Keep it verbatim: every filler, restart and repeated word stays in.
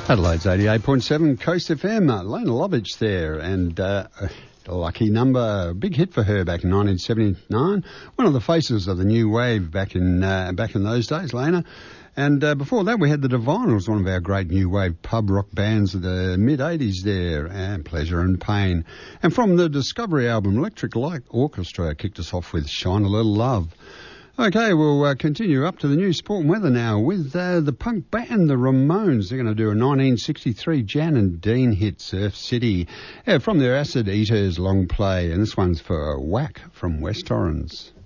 Adelaide's eighty-eight point seven Coast F M. Uh, Lena Lovitch there, and uh, a lucky number, a big hit for her back in nineteen seventy-nine. One of the faces of the new wave back in uh, back in those days, Lena. And uh, before that, we had the Divinals, one of our great new wave pub rock bands of the mid-eighties there, and Pleasure and Pain. And from the Discovery album, Electric Light Orchestra kicked us off with Shine a Little Love. Okay, we'll uh, continue up to the new sport and weather now with uh, the punk band, the Ramones. They're going to do a nineteen sixty-three Jan and Dean hit, Surf City, yeah, from their Acid Eaters long play. And this one's for Whack from West Torrens.